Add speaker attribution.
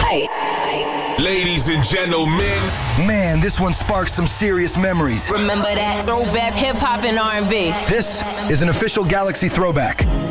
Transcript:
Speaker 1: Ladies and gentlemen.
Speaker 2: Man, this one sparks some serious memories.
Speaker 3: Remember that throwback hip-hop and R&B.
Speaker 2: This is an official Galaxy throwback.